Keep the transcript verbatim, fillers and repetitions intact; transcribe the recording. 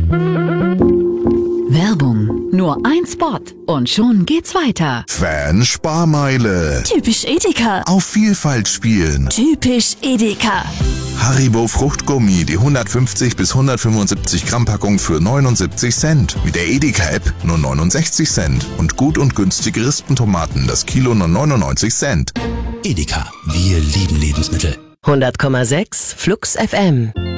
Werbung. Nur ein Spot und schon geht's weiter. Fan-Sparmeile. Typisch Edeka. Auf Vielfalt spielen. Typisch Edeka. Haribo Fruchtgummi, die hundertfünfzig bis hundertfünfundsiebzig Gramm Packung für neunundsiebzig Cent. Mit der Edeka-App nur neunundsechzig Cent. Und gut und günstige Rispentomaten, das Kilo nur neunundneunzig Cent. Edeka, wir lieben Lebensmittel. hundert Komma sechs Flux F M